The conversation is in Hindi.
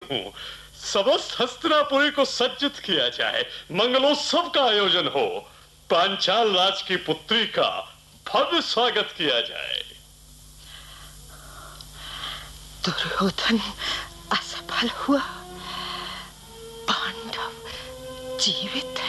हूँ। समस्त हस्तिनापुरी को सज्जित किया जाए, मंगलोत्सव का आयोजन हो, पांचाल राज की पुत्री का भव्य स्वागत किया जाए। दुर्योधन असफल हुआ, पांडव जीवित है।